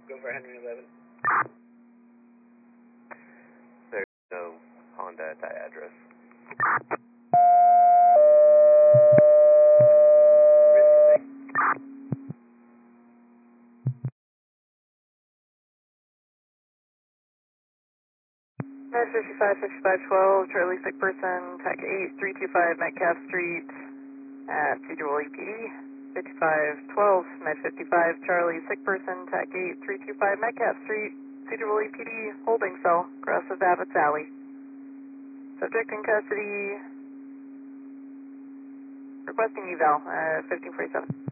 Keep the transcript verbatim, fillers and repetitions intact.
Go for Henry eleven. There's no Honda at that address. Nine fifty-five, fifty-five twelve, Charlie sick person, T A C eight three two five Metcalf Street at Cedar Woolley P D. fifty-five twelve, Med fifty-five, Charlie sick person, T A C eight three two five Metcalf Street, Cedar Woolley P D, holding cell, cross of Abbott's Alley. Subject in custody, requesting eval at fifteen forty-seven.